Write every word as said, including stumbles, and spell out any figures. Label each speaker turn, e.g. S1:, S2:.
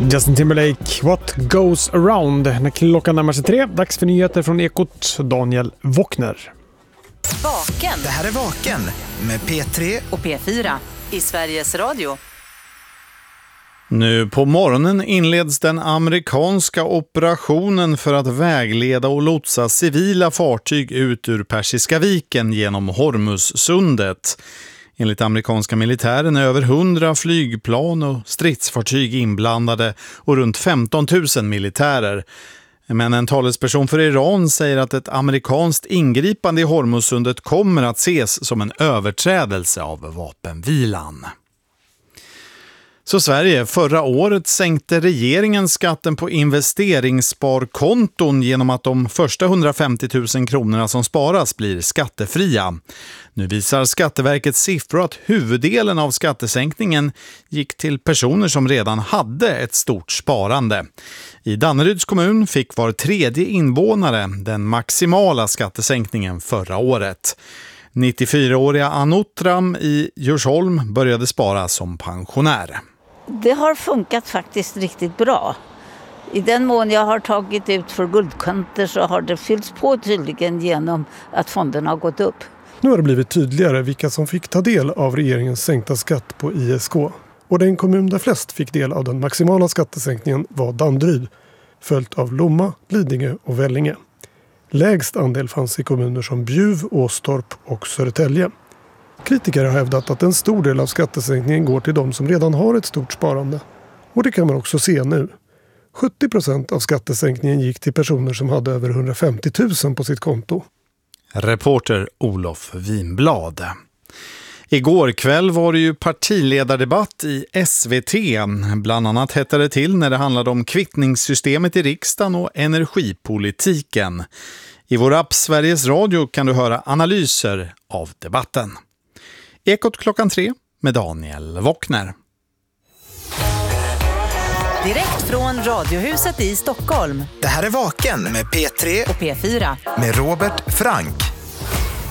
S1: Justin Timberlake, What Goes Around. När klockan närmar sig tre, dags för nyheter från Ekot. Daniel Wockner.
S2: Vaken.
S3: Det här är Vaken med P tre
S2: och P fyra i Sveriges Radio.
S4: Nu på morgonen inleds den amerikanska operationen för att vägleda och lotsa civila fartyg ut ur Persiska viken genom Hormuzsundet. Enligt amerikanska militären är över hundra flygplan och stridsfartyg inblandade och runt femton tusen militärer. Men en talesperson för Iran säger att ett amerikanskt ingripande i Hormuzsundet kommer att ses som en överträdelse av vapenvilan. Så Sverige, förra året sänkte regeringen skatten på investeringssparkonton genom att de första hundrafemtio tusen kronorna som sparas blir skattefria. Nu visar Skatteverkets siffror att huvuddelen av skattesänkningen gick till personer som redan hade ett stort sparande. I Danneryds kommun fick var tredje invånare den maximala skattesänkningen förra året. nittiofyraåriga Anotram i Djursholm började spara som pensionär.
S5: Det har funkat faktiskt riktigt bra. I den mån jag har tagit ut för guldkanter så har det fyllts på tydligen genom att fonderna har gått upp.
S6: Nu har det blivit tydligare vilka som fick ta del av regeringens sänkta skatt på I S K. Och den kommun där flest fick del av den maximala skattesänkningen var Danderyd, följt av Lomma, Lidingö och Vellinge. Lägst andel fanns i kommuner som Bjuv, Åstorp och Södertälje. Kritiker har hävdat att en stor del av skattesänkningen går till de som redan har ett stort sparande. Och det kan man också se nu. sjuttio procent av skattesänkningen gick till personer som hade över hundrafemtio tusen på sitt konto.
S4: Reporter Olof Winblad. Igår kväll var det ju partiledardebatt i S V T. Bland annat hette det till när det handlade om kvittningssystemet i riksdagen och energipolitiken. I vår app Sveriges Radio kan du höra analyser av debatten. Ekot klockan tre med Daniel Wockner.
S2: Direkt från Radiohuset i Stockholm.
S3: Det här är Vaken med P tre
S2: och P fyra
S3: med Robert Frank.